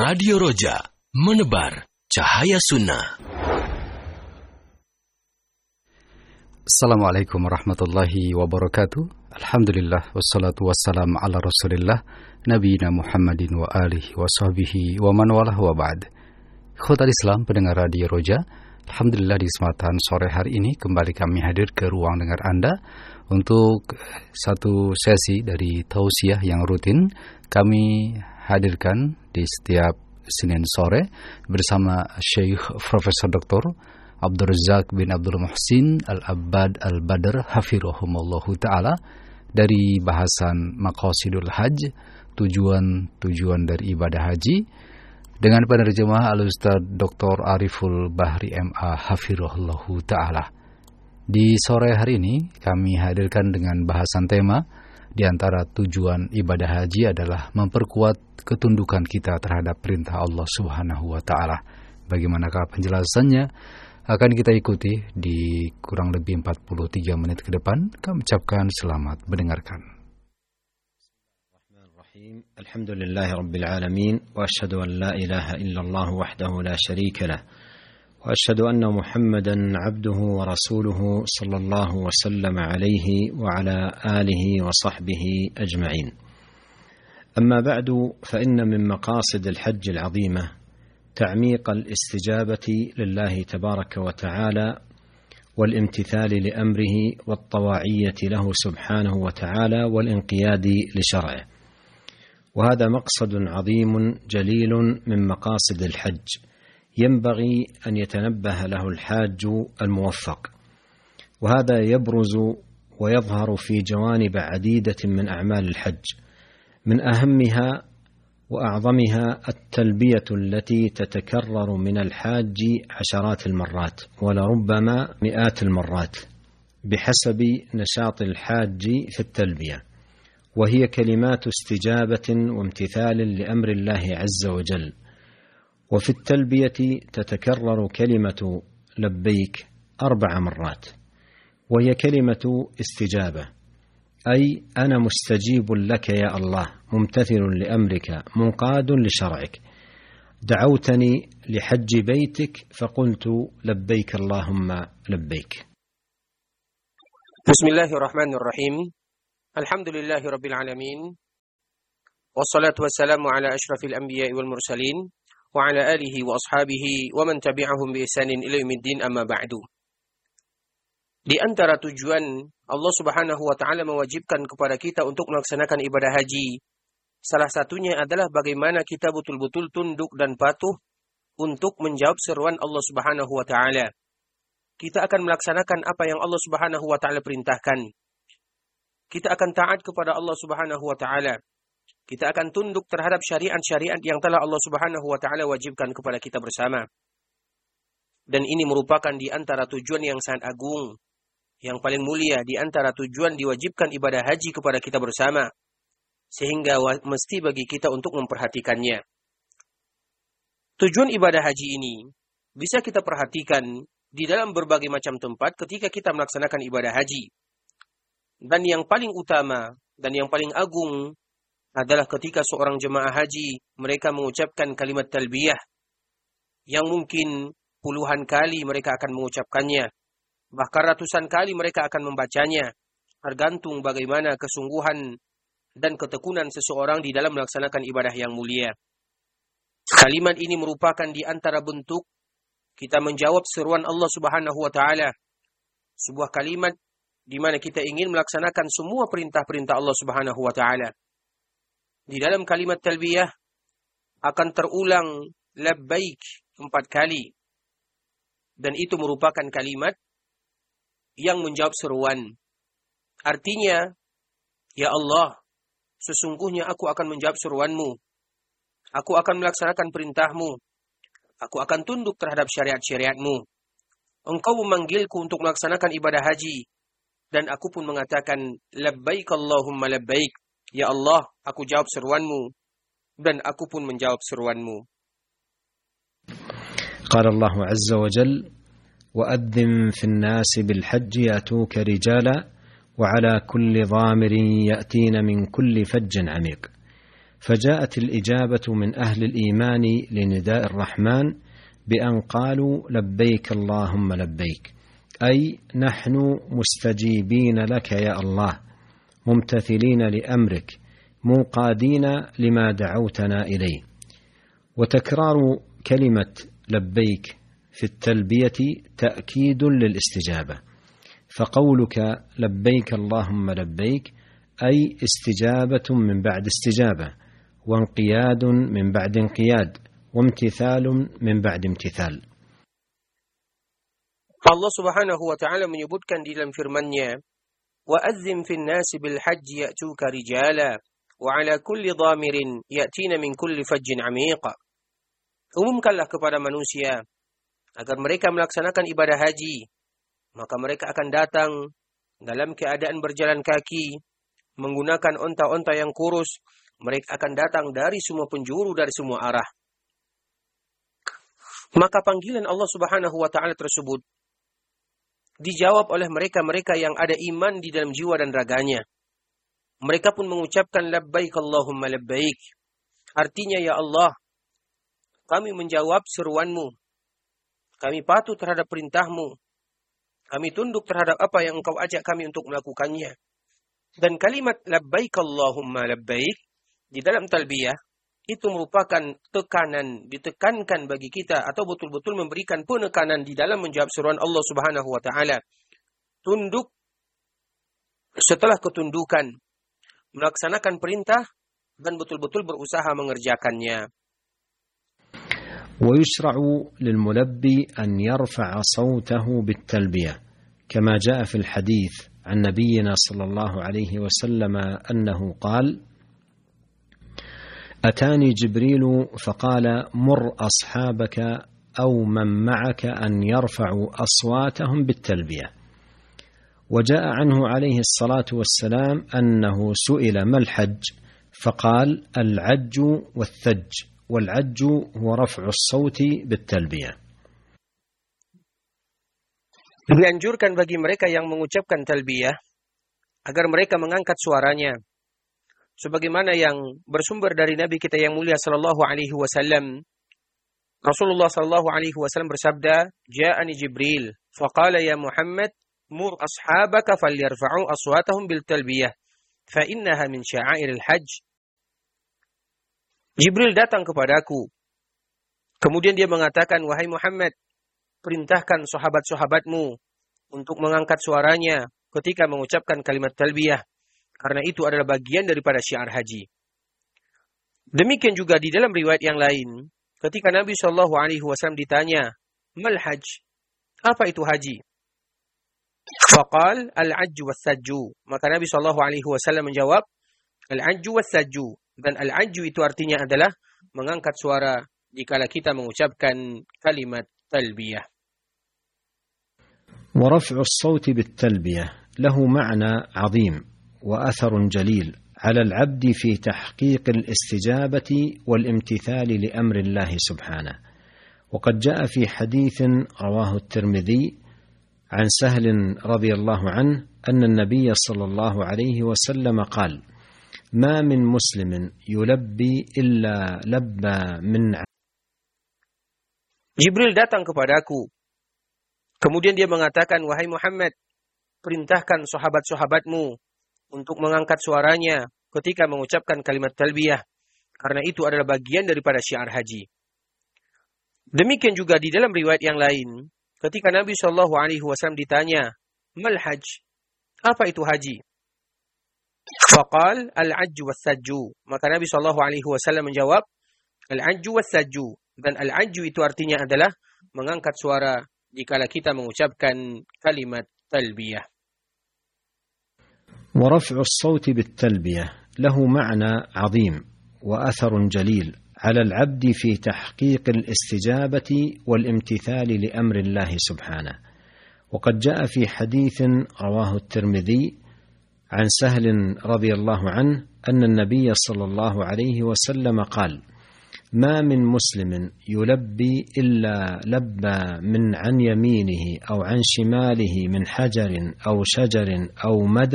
Radio Roja, menebar cahaya sunnah. Assalamualaikum warahmatullahi wabarakatuh. Alhamdulillah, wassalatu wassalam ala rasulillah, nabiyina Muhammadin wa alihi wa sahbihi wa man walah wa ba'd. Ikhwatal Islam, pendengar Radio Roja, alhamdulillah di kesempatan sore hari ini kembali kami hadir ke ruang dengar Anda untuk satu sesi dari tausiah yang rutin kami hadirkan di setiap Senin sore bersama Syekh Profesor Dr. Abdul Razak bin Abdul Muhsin Al-Abbad Al-Badr hafirahumullahu ta'ala dari bahasan Maqasidul Hajj, tujuan dari ibadah haji, dengan penerjemah Al-Ustaz Dr. Ariful Bahri MA hafirahullahu ta'ala. Di sore hari ini kami hadirkan dengan bahasan tema di antara tujuan ibadah haji adalah memperkuat ketundukan kita terhadap perintah Allah Subhanahu wa taala. Bagaimanakah penjelasannya akan kita ikuti di kurang lebih 43 menit ke depan. Kami ucapkan selamat mendengarkan. Alhamdulillahirabbil alamin wa asyhadu an la ilaha illallah wahdahu la syarika lah. وأشهد أن محمدا عبده ورسوله صلى الله وسلم عليه وعلى آله وصحبه أجمعين. أما بعد، فإن من مقاصد الحج العظيمة تعميق الاستجابة لله تبارك وتعالى والامتثال لأمره والطواعية له سبحانه وتعالى والانقياد لشرعه، وهذا مقصد عظيم جليل من مقاصد الحج ينبغي أن يتنبه له الحاج الموفق، وهذا يبرز ويظهر في جوانب عديدة من أعمال الحج، من أهمها وأعظمها التلبية التي تتكرر من الحاج عشرات المرات ولربما مئات المرات بحسب نشاط الحاج في التلبية، وهي كلمات استجابة وامتثال لأمر الله عز وجل. وفي التلبية تتكرر كلمة لبيك 4 مرات، وهي كلمة استجابة، أي أنا مستجيب لك يا الله، ممتثل لأمرك، منقاد لشرعك، دعوتني لحج بيتك فقلت لبيك اللهم لبيك. بسم الله الرحمن الرحيم. الحمد لله رب العالمين، والصلاة والسلام على أشرف الأنبياء والمرسلين wa ala alihi wa ashabihi wa man tabi'ahum bi ihsanin ila yaumiddin, amma ba'du. Di antara tujuan Allah Subhanahu wa taala mewajibkan kepada kita untuk melaksanakan ibadah haji, salah satunya adalah bagaimana kita betul-betul tunduk dan patuh untuk menjawab seruan Allah Subhanahu wa taala. Kita akan melaksanakan apa yang Allah Subhanahu wa taala perintahkan. Kita akan taat kepada Allah Subhanahu wa taala. Kita akan tunduk terhadap syariat-syariat yang telah Allah Subhanahu wa taala wajibkan kepada kita bersama. Dan ini merupakan di antara tujuan yang sangat agung, yang paling mulia di antara tujuan diwajibkan ibadah haji kepada kita bersama, sehingga mesti bagi kita untuk memperhatikannya. Tujuan ibadah haji ini bisa kita perhatikan di dalam berbagai macam tempat ketika kita melaksanakan ibadah haji. Dan yang paling utama dan yang paling agung adalah ketika seorang jemaah haji mereka mengucapkan kalimat talbiyah yang mungkin puluhan kali mereka akan mengucapkannya, bahkan ratusan kali mereka akan membacanya, tergantung bagaimana kesungguhan dan ketekunan seseorang di dalam melaksanakan ibadah yang mulia. Kalimat ini merupakan di antara bentuk kita menjawab seruan Allah Subhanahu wa taala, sebuah kalimat di mana kita ingin melaksanakan semua perintah-perintah Allah Subhanahu wa taala. Di dalam kalimat talbiyah akan terulang labbaik 4 kali. Dan itu merupakan kalimat yang menjawab seruan. Artinya, ya Allah, sesungguhnya aku akan menjawab seruanmu. Aku akan melaksanakan perintahmu. Aku akan tunduk terhadap syariat-syariatmu. Engkau memanggilku untuk melaksanakan ibadah haji. Dan aku pun mengatakan, labbaik Allahumma labbaik. Ya Allah, aku jawab seruanmu, dan aku pun menjawab seruanmu. Qala Allah Azza wa Jalla, وأذن في الناس بالحج يأتوك رجالا وعلى كل ضامر يأتين من كل فج عميق فجاءت الإجابة من أهل الإيمان لنداء الرحمن بأن قالوا لبيك اللهم لبيك، أي نحن مستجيبين لك يا الله، ممتثلين لأمرك، منقادين لما دعوتنا إليه. وتكرار كلمة لبيك في التلبية تأكيد للاستجابة، فقولك لبيك اللهم لبيك أي استجابة من بعد استجابة، وانقياد من بعد انقياد، وامتثال من بعد امتثال. Allah Subhanahu wa taala menyebutkan di dalam firman-Nya, "Wa azzim fin nasi bil hajji ya'tuka rijala wa 'ala kulli dhamirin ya'tina min kulli fajjin 'amiqa." Umumkanlah kepada manusia agar mereka melaksanakan ibadah haji, maka mereka akan datang dalam keadaan berjalan kaki, menggunakan onta-onta yang kurus. Mereka akan datang dari semua penjuru, dari semua arah. Maka panggilan Allah Subhanahu wa taala tersebut dijawab oleh mereka-mereka yang ada iman di dalam jiwa dan raganya. Mereka pun mengucapkan labbaik Allahumma labbaik. Artinya, ya Allah, kami menjawab seruanmu. Kami patuh terhadap perintahmu. Kami tunduk terhadap apa yang engkau ajak kami untuk melakukannya. Dan kalimat labbaik Allahumma labbaik di dalam talbiyah itu merupakan tekanan, ditekankan bagi kita atau betul-betul memberikan penekanan di dalam menjawab seruan Allah Subhanahu wa taala. Tunduk setelah ketundukan, melaksanakan perintah dan betul-betul berusaha mengerjakannya. ويشرع للملبي أن يرفع صوته بالتلبية كما جاء في الحديث عن نبينا صلى الله عليه وسلم أنه قال: أتاني جبريل فقال مر أصحابك أو من معك أن يرفعوا أصواتهم بالتلبية. وجاء عنه عليه الصلاة والسلام أنه سئل ما الحج فقال العج والثج، والعج هو رفع الصوت بالتلبية. Dianjurkan bagi mereka yang mengucapkan talbiyah agar mereka mengangkat suaranya, sebagaimana yang bersumber dari Nabi kita yang mulia sallallahu alaihi wasallam. Rasulullah sallallahu alaihi wasallam bersabda, "Ja'ani Jibril, faqala ya Muhammad, mur ashabaka falyarfa'u aswatahum bil talbiyah, fa innaha min sya'airil hajj." Jibril datang kepadaku. Kemudian dia mengatakan, "Wahai Muhammad, perintahkan sahabat-sahabatmu untuk mengangkat suaranya ketika mengucapkan kalimat talbiyah, karena itu adalah bagian daripada syiar haji." Demikian juga di dalam riwayat yang lain, ketika Nabi SAW ditanya, "Mal hajj?" Apa itu haji? Faqal al-ajju was-sajju. Maka Nabi SAW menjawab, al-ajju was-sajju. Dan al-ajju itu artinya adalah mengangkat suara dikala kita mengucapkan kalimat talbiyah. ورفع الصوت بالتلبية له معنى عظيم وأثر جليل على العبد في تحقيق الاستجابة والامتثال لأمر الله سبحانه. وقد جاء في حديث رواه الترمذي عن سهل رضي الله عنه أن النبي صلى الله عليه وسلم قال: ما من مسلم يلبي إلا لبى من. Jibril datang kepadaku. Kemudian dia mengatakan, "Wahai Muhammad, perintahkan sahabat-sahabatmu untuk mengangkat suaranya ketika mengucapkan kalimat talbiyah, karena itu adalah bagian daripada syiar haji." Demikian juga di dalam riwayat yang lain, ketika Nabi SAW ditanya, "Mal hajj?" Apa itu haji? Faqal al-ajju was-sajju. Maka Nabi SAW menjawab, al-ajju was-sajju. Dan al-ajju itu artinya adalah mengangkat suara dikala kita mengucapkan kalimat talbiyah. ورفع الصوت بالتلبية له معنى عظيم وأثر جليل على العبد في تحقيق الاستجابة والامتثال لأمر الله سبحانه. وقد جاء في حديث رواه الترمذي عن سهل رضي الله عنه أن النبي صلى الله عليه وسلم قال: ما من مسلم يلبي إلا لبى من عن يمينه أو عن شماله من حجر أو شجر أو مدى